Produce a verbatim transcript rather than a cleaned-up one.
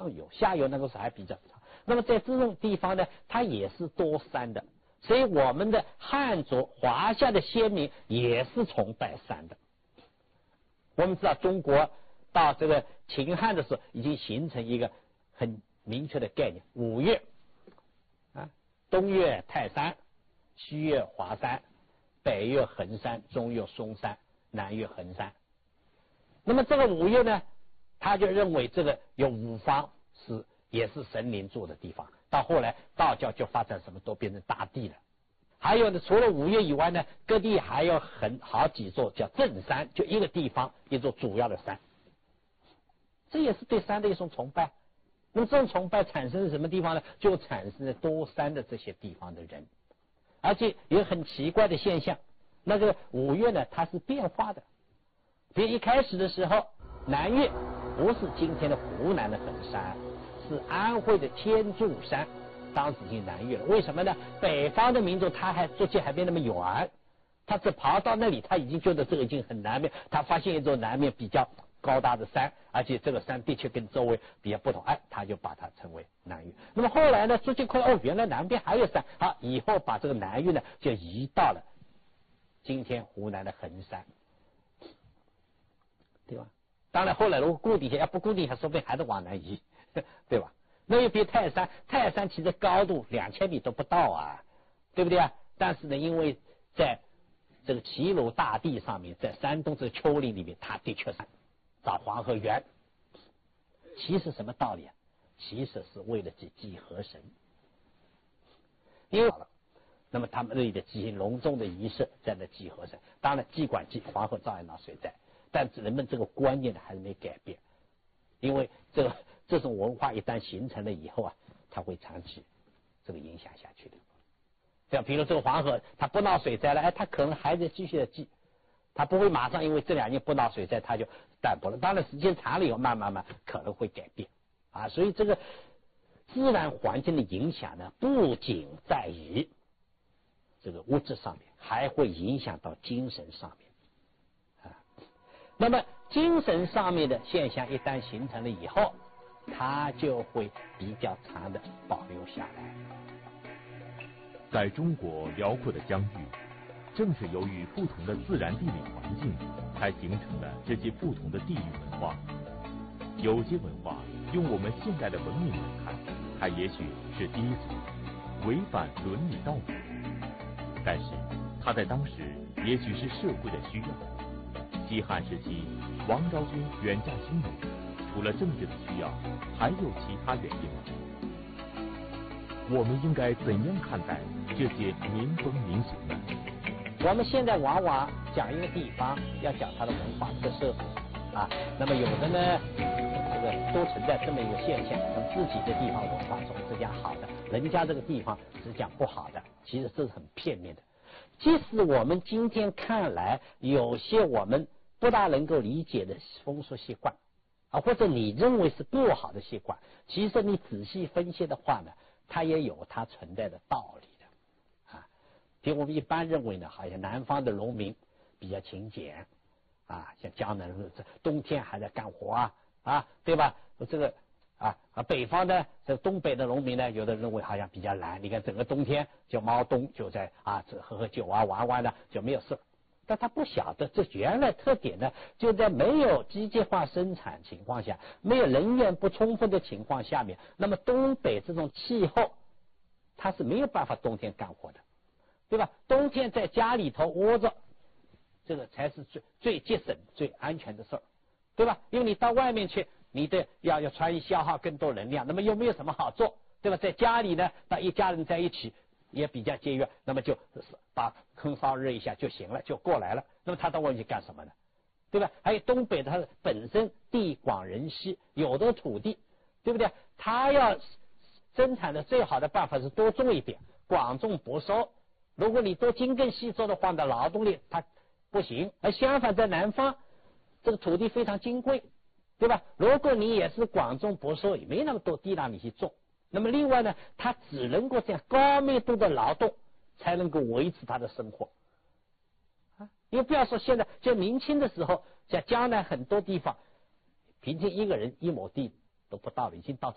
上游，下游那个时候还比较长。那么在这种地方呢，它也是多山的，所以我们的汉族华夏的先民也是崇拜山的。我们知道中国到这个秦汉的时候，已经形成一个很明确的概念，五岳啊，东岳泰山，西岳华山，北岳衡山，中岳嵩山，南岳衡山。那么这个五岳呢，他就认为这个有五方是也是神灵住的地方。到后来道教就发展什么都变成大地了。还有呢，除了五岳以外呢，各地还有很好几座叫正山，就一个地方一座主要的山，这也是对山的一种崇拜。那么这种崇拜产生在什么地方呢？就产生在多山的这些地方的人。而且有很奇怪的现象，那个五岳呢，它是变化的。比如一开始的时候，南岳不是今天的湖南的衡山，是安徽的天柱山，当时已经南岳了。为什么呢？北方的民族他还足迹还没那么远，他只跑到那里，他已经觉得这个已经很南面，他发现一座南面比较高大的山，而且这个山的确跟周围比较不同，哎，他就把它称为南岳。那么后来呢，逐渐看哦，原来南边还有山，好，以后把这个南岳呢就移到了今天湖南的衡山，对吧？当然后来如果固定一下，要不固定一下，说不定还是往南移，对吧？那又比泰山，泰山其实高度两千米都不到啊，对不对啊？但是呢，因为在这个齐鲁大地上面，在山东这个丘陵里面，它的确是找黄河源。其实什么道理啊？其实是为了去祭河神，因为那么他们那里的进行隆重的仪式，在那祭河神。当然，祭管祭黄河照样闹水灾，但人们这个观念呢还是没改变，因为这个这种文化一旦形成了以后啊，它会长期这个影响下去的。像比如这个黄河，它不闹水灾了，哎，它可能还在继续的祭，它不会马上因为这两年不闹水灾，它就淡薄了。当然，时间长了以后，慢慢慢可能会改变啊。所以这个自然环境的影响呢，不仅在于这个物质上面，还会影响到精神上面啊。那么精神上面的现象一旦形成了以后，它就会比较长的保留下来。 在中国辽阔的疆域，正是由于不同的自然地理环境，才形成了这些不同的地域文化。有些文化用我们现代的文明来看，它也许是低俗，违反伦理道德，但是它在当时也许是社会的需要。西汉时期，王昭君远嫁匈奴，除了政治的需要，还有其他原因吗？我们应该怎样看待这些民风民俗呢？ 我们现在往往讲一个地方，要讲它的文化特色啊。那么有的呢，这个都存在这么一个现象，从自己的地方文化总是讲好的，人家这个地方只讲不好的，其实这是很片面的。即使我们今天看来有些我们不大能够理解的风俗习惯啊，或者你认为是不好的习惯，其实你仔细分析的话呢，它也有它存在的道理的啊。其实我们一般认为呢，好像南方的农民比较勤俭啊，像江南这冬天还在干活啊啊，对吧？这个啊啊，北方呢，这东北的农民呢，有的认为好像比较懒，你看整个冬天就猫冬就在啊这喝喝酒啊玩玩的就没有事，但他不晓得这原来特点呢，就在没有机械化生产情况下，没有能源不充分的情况下面，那么东北这种气候，它是没有办法冬天干活的，对吧？冬天在家里头窝着，这个才是最最节省、最安全的事儿，对吧？因为你到外面去，你的要要穿衣消耗更多能量，那么又没有什么好做，对吧？在家里呢，那一家人在一起也比较节约，那么就把炕烧热一下就行了，就过来了。那么他到外面去干什么呢？对吧？还有东北的，它本身地广人稀，有的土地，对不对？他要生产的最好的办法是多种一点，广种薄收。如果你多精耕细作的话呢，劳动力它不行。而相反，在南方，这个土地非常金贵，对吧？如果你也是广种薄收，也没那么多地让你去种。那么另外呢，它只能够这样高密度的劳动，才能够维持他的生活。啊，因为不要说现在，就明清的时候，在江南很多地方，平均一个人一亩地都不到了，已经到